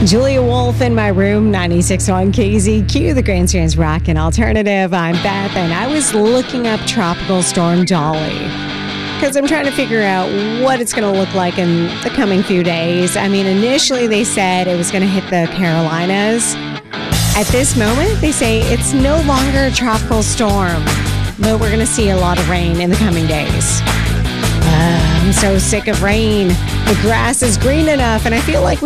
Julia Wolf in my room, 96.1 KZQ, the Grand Strand's Rock and Alternative. I'm Beth, and I was looking up Tropical Storm Dolly because I'm trying to figure out what it's going to look like in the coming few days. I mean, initially they said it was going to hit the Carolinas. At this moment, they say it's no longer a tropical storm, but we're going to see a lot of rain in the coming days. I'm so sick of rain. The grass is green enough, and I feel like